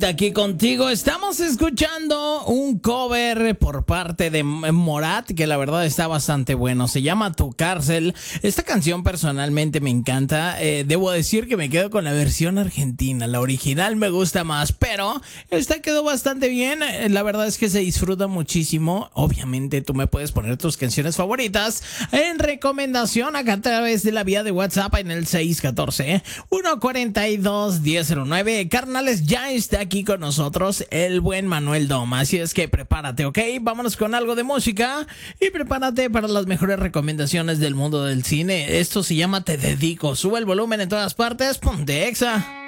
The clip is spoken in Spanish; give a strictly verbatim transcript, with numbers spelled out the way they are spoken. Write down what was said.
Aquí contigo estamos escuchando un cover por parte de Morat que la verdad está bastante bueno, se llama Tu Cárcel. Esta canción personalmente me encanta, eh, debo decir que me quedo con la versión argentina, la original me gusta más, pero esta quedó bastante bien, la verdad es que se disfruta muchísimo. Obviamente tú me puedes poner tus canciones favoritas en recomendación acá a través de la vía de WhatsApp en el seis uno cuatro, uno cuatro dos, uno cero cero nueve. Carnales, ya está aquí aquí con nosotros el buen Manuel Doma, así es que prepárate, ¿ok? Vámonos con algo de música y prepárate para las mejores recomendaciones del mundo del cine. Esto se llama Te Dedico. Sube el volumen en todas partes, ponte Exa.